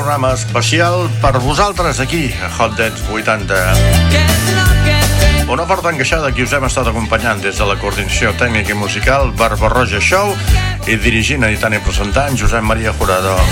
programa especial per vosaltres aquí, a Hot Dance 80. Una forta encaixada qui us hem estat acompanyant des de la coordinació tècnica i musical Barbarroja Show i dirigint, editant i presentant Josep Maria Jurado.